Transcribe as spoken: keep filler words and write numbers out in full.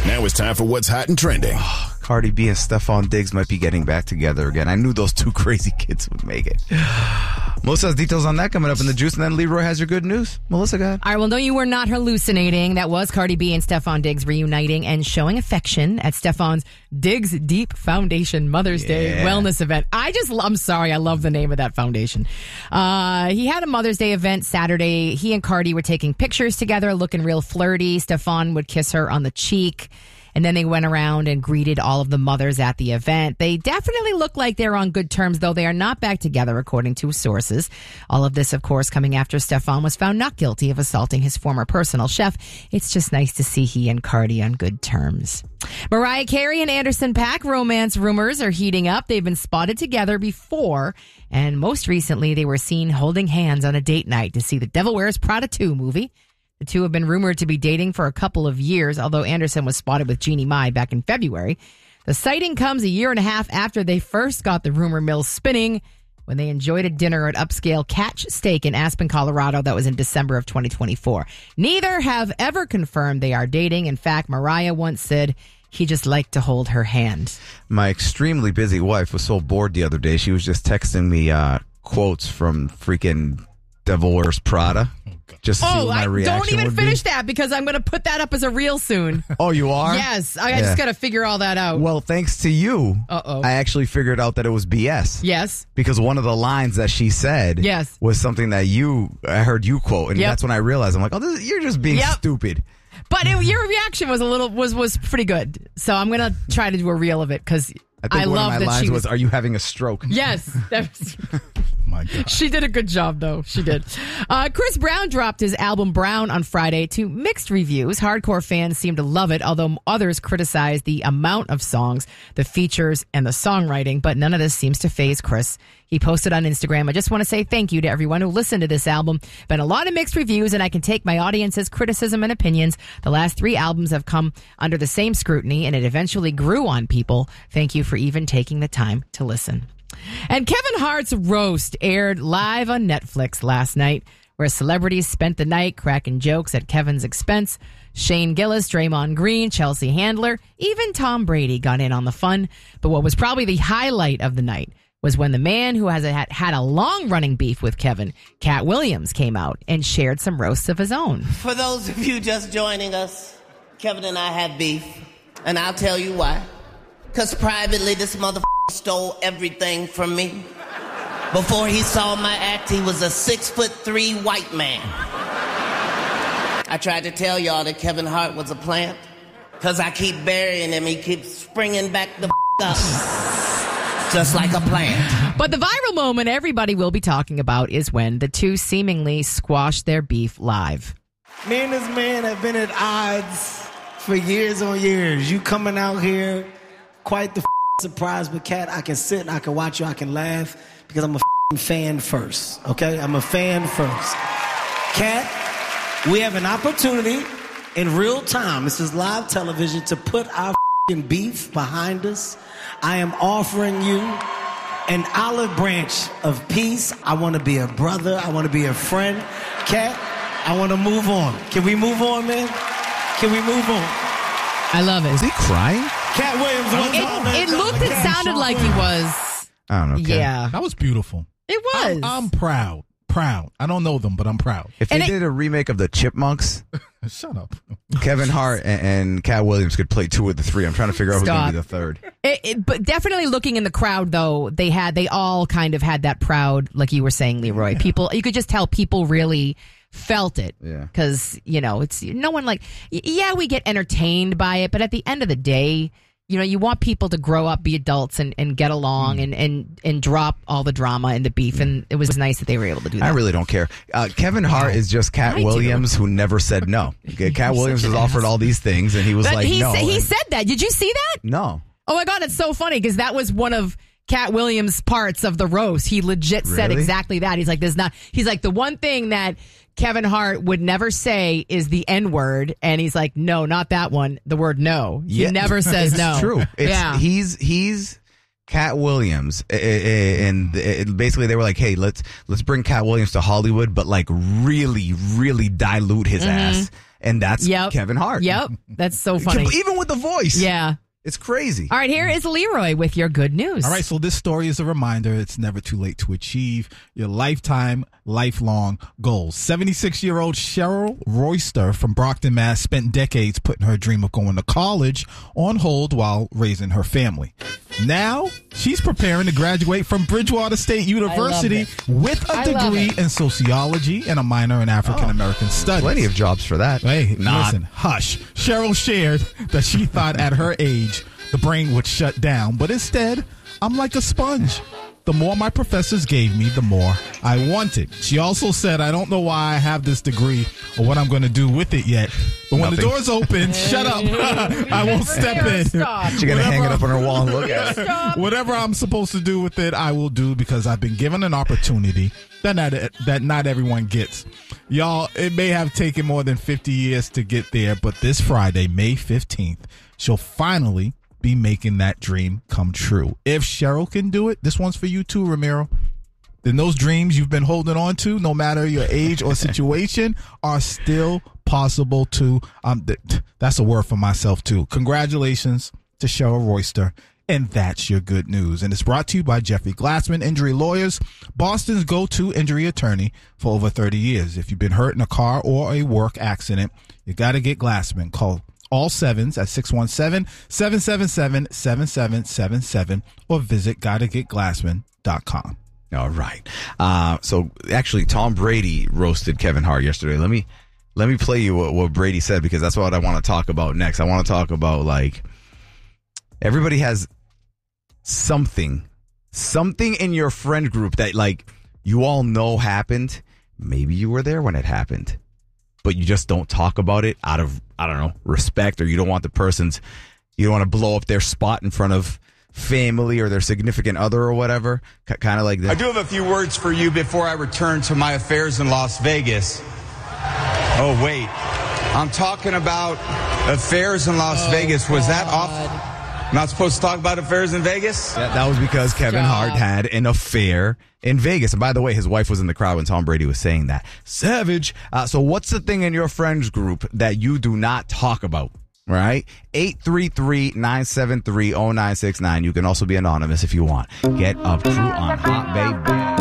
Now it's time for what's hot and trending. Oh, Cardi B and Stefon Diggs might be getting back together again. I knew those two crazy kids would make it. Melissa has details on that coming up in the juice, and then Leroy has your good news. Melissa, go ahead. All right, well, no, you were not hallucinating. That was Cardi B and Stefon Diggs reuniting and showing affection at Stefon's Diggs Deep Foundation Mother's Day Yeah. wellness event. I just, I'm sorry, I love the name of that foundation. Uh, he had a Mother's Day event Saturday. He and Cardi were taking pictures together, looking real flirty. Stefon would kiss her on the cheek. And then they went around and greeted all of the mothers at the event. They definitely look like they're on good terms, though they are not back together, according to sources. All of this, of course, coming after Stefon was found not guilty of assaulting his former personal chef. It's just nice to see he and Cardi on good terms. Mariah Carey and Anderson .Paak romance rumors are heating up. They've been spotted together before, and most recently they were seen holding hands on a date night to see The Devil Wears Prada two movie. The two have been rumored to be dating for a couple of years, although Anderson was spotted with Jeannie Mai back in February. The sighting comes a year and a half after they first got the rumor mill spinning when they enjoyed a dinner at upscale Catch Steak in Aspen, Colorado. That was in December of twenty twenty-four. Neither have ever confirmed they are dating. In fact, Mariah once said he just liked to hold her hand. My extremely busy wife was so bored the other day. She was just texting me uh, quotes from freaking Devil Wears Prada. Just to see Oh, what my I reaction don't even would finish be. that because I'm going to put that up as a reel soon. Oh, you are? Yes, I, I Yeah. just got to figure all that out. Well, thanks to you, Uh-oh. I actually figured out that it was B S. Yes. Because one of the lines that she said Yes. was something that you, I heard you quote, and Yep. that's when I realized, I'm like, oh, this, you're just being Yep. stupid. But it, your reaction was a little was was pretty good. So I'm gonna try to do a reel of it because I think I one love of my that lines she was, was. are you having a stroke? Yes, that was, My God. she did a good job though. She did. Uh, Chris Brown dropped his album Brown on Friday to mixed reviews. Hardcore fans seem to love it, although others criticize the amount of songs, the features, and the songwriting. But none of this seems to faze Chris. He posted on Instagram, I just want to say thank you to everyone who listened to this album. Been a lot of mixed reviews, and I can take my audience's criticism and opinions. The last three albums have come under the same scrutiny, and it eventually grew on people. Thank you for even taking the time to listen. And Kevin Hart's roast aired live on Netflix last night, where celebrities spent the night cracking jokes at Kevin's expense. Shane Gillis, Draymond Green, Chelsea Handler, even Tom Brady got in on the fun. But what was probably the highlight of the night was when the man who has a, had a long-running beef with Kevin, Cat Williams, came out and shared some roasts of his own. For those of you just joining us, Kevin and I have beef, and I'll tell you why. Because privately, this motherfucker stole everything from me. Before he saw my act, he was a six foot three white man. I tried to tell y'all that Kevin Hart was a plant, because I keep burying him, he keeps springing back the up. Just like a plant. But the viral moment everybody will be talking about is when the two seemingly squashed their beef live. Me and this man have been at odds for years on years. You coming out here, quite the f- surprise, but Cat, I can sit, I can watch you, I can laugh, because I'm a f- fan first, okay? I'm a fan first. Cat, we have an opportunity in real time, this is live television, to put our f- beef behind us. I am offering you an olive branch of peace. I want to be a brother. I want to be a friend. Cat, I want to move on. Can we move on, man? Can we move on? I love it. Is he crying? Cat Williams. what's up, man? It, it looked, it sounded like he was. I don't know. Ken. Yeah, That was beautiful. it was. I'm, I'm proud. Proud. I don't know them, but I'm proud. If they And it- did a remake of the Chipmunks, Shut up. Kevin Hart and, and Cat Williams could play two of the three. I'm trying to figure out who's going to be the third. It, it, but definitely looking in the crowd, though, they had they all kind of had that proud, like you were saying, Leroy. Yeah. People, you could just tell people really felt it. Yeah. Because, you know, it's no one like, yeah, we get entertained by it, but at the end of the day, you know, you want people to grow up, be adults, and, and get along mm. and, and, and drop all the drama and the beef. And it was nice that they were able to do that. I really don't care. Uh, Kevin Hart no. is just Cat I Williams do. who never said no. Okay, Cat Williams was offered ass. all these things, and he was but like, he no. Sa- he and, said that. Did you see that? No. Oh, my God, it's so funny because that was one of Cat Williams' parts of the roast. He legit said really? exactly that. He's like, there's not, he's like, the one thing that Kevin Hart would never say is the N word. And he's like, no, not that one. The word no. He yeah. never says it's no. True. It's, yeah. He's, he's Cat Williams. And basically they were like, hey, let's, let's bring Cat Williams to Hollywood, but like really, really dilute his mm-hmm. ass. and that's Yep. Kevin Hart. Yep. That's so funny. Even with the voice. Yeah. It's crazy. All right, here is Leroy with your good news. All right, so this story is a reminder it's never too late to achieve your lifetime, lifelong goals. seventy-six-year-old Cheryl Royster from Brockton, Mass. spent decades putting her dream of going to college on hold while raising her family. Now, she's preparing to graduate from Bridgewater State University with a I love degree it. in sociology and a minor in African American studies. Plenty of jobs for that. Hey, Not. listen, hush. Cheryl shared that she thought at her age the brain would shut down, but instead, I'm like a sponge. The more my professors gave me, the more I wanted. She also said, I don't know why I have this degree or what I'm going to do with it yet, but when the Nothing. doors open, shut up. I won't step in. Stop. She's going to hang it Whatever- up on her wall and look at it. Whatever I'm supposed to do with it, I will do because I've been given an opportunity that not, that not everyone gets. Y'all, it may have taken more than fifty years to get there, but this Friday, May fifteenth, she'll finally be making that dream come true. If Cheryl can do it, this one's for you too, Ramiro. Then those dreams you've been holding on to, no matter your age or situation, are still possible too. Um, th- that's a word for myself too. Congratulations to Cheryl Royster. And that's your good news. And it's brought to you by Jeffrey Glassman Injury Lawyers, Boston's go-to injury attorney for over thirty years. If you've been hurt in a car or a work accident, you got to get Glassman. Call all sevens at six one seven, seven seven seven, seven seven seven seven or visit gotta get glassman dot com. All right. Uh, so actually, Tom Brady roasted Kevin Hart yesterday. Let me let me play you what, what Brady said, because that's what I want to talk about next. I want to talk about, like, everybody has something, something in your friend group that, like, you all know happened. Maybe you were there when it happened, but you just don't talk about it out of, I don't know, respect, or you don't want the person's, you don't want to blow up their spot in front of family or their significant other or whatever. C- kind of like this. I do have a few words for you before I return to my affairs in Las Vegas. Oh, wait. I'm talking about affairs in Las Oh, Vegas. Was that off? Not supposed to talk about affairs in Vegas? That, that was because Kevin Stop. Hart had an affair in Vegas. And by the way, his wife was in the crowd when Tom Brady was saying that. Savage. Uh, so what's the thing in your friends group that you do not talk about? Right? eight three three, nine seven three, zero nine six nine. You can also be anonymous if you want. Get up, crew on Hot Baby.